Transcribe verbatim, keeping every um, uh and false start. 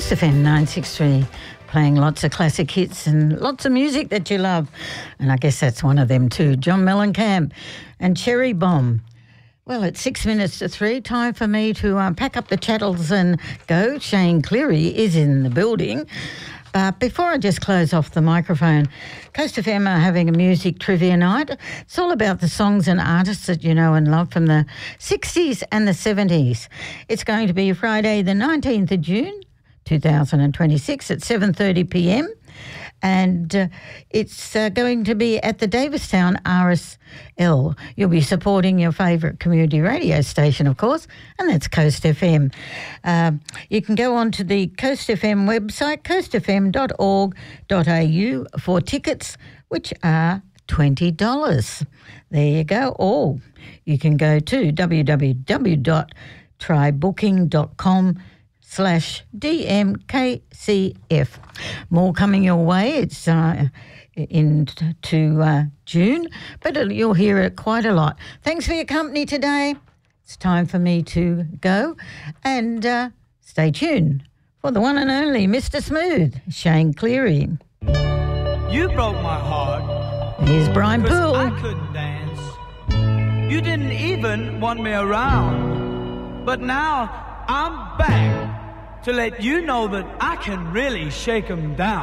Coast F M nine sixty-three, playing lots of classic hits and lots of music that you love. And I guess that's one of them too, John Mellencamp and Cherry Bomb. Well, it's six minutes to three, time for me to uh, pack up the chattels and go. Shane Cleary is in the building. But before I just close off the microphone, Coast F M are having a music trivia night. It's all about the songs and artists that you know and love from the sixties and the seventies. It's going to be Friday the nineteenth of June, two thousand twenty-six at seven thirty p m. And uh, it's uh, going to be at the Davistown R S L. You'll be supporting your favourite community radio station, of course, and that's Coast F M. Uh, you can go on to the Coast F M website, coast f m dot org dot a u, for tickets, which are twenty dollars. There you go. Or you can go to w w w dot try booking dot com slash D M K C F. More coming your way. It's uh, into uh, June, but you'll hear it quite a lot. Thanks for your company today. It's time for me to go, and uh, stay tuned for the one and only Mister Smooth, Shane Cleary. You broke my heart. Here's Brian Poole. I couldn't dance. You didn't even want me around. But now I'm back to let you know that I can really shake 'em down.